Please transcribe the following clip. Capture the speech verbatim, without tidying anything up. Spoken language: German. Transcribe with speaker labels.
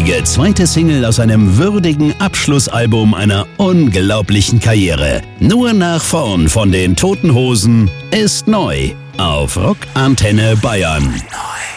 Speaker 1: großartige zweite Single aus einem würdigen Abschlussalbum einer unglaublichen Karriere. Nur nach vorn von den Toten Hosen ist neu auf Rock Antenne Bayern. Neu.